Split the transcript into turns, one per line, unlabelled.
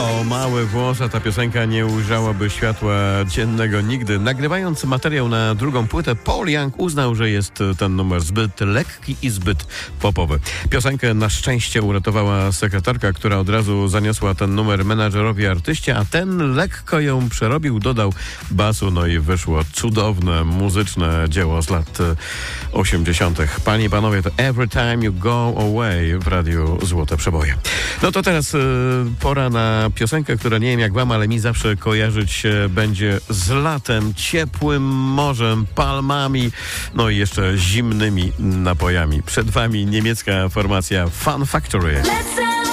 O mały włos, a ta piosenka nie ujrzałaby światła dziennego nigdy. Nagrywając materiał na drugą płytę, Paul Young uznał, że jest ten numer zbyt lekki i zbyt popowy. Piosenkę na szczęście uratowała sekretarka, która od razu zaniosła ten numer menadżerowi artyście, a ten lekko ją przerobił, dodał basu, no i wyszło cudowne, muzyczne dzieło z lat 80. Panie i panowie, to Every Time You Go Away w Radiu Złote Przeboje. No to teraz pora na piosenkę, która nie wiem jak wam, ale mi zawsze kojarzyć się będzie z latem, ciepłym morzem, palmami, no i jeszcze zimnymi napojami. Przed wami niemiecka formacja Fun Factory.